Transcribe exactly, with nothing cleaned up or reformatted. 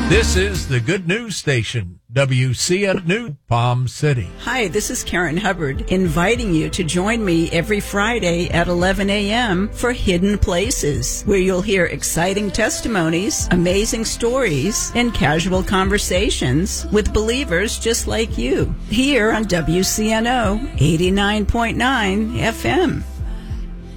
This is the Good News Station, W C N News, Palm City. Hi, this is Karen Hubbard, inviting you to join me every Friday at eleven a.m. for Hidden Places, where you'll hear exciting testimonies, amazing stories, and casual conversations with believers just like you, here on W C N O eighty-nine point nine F M.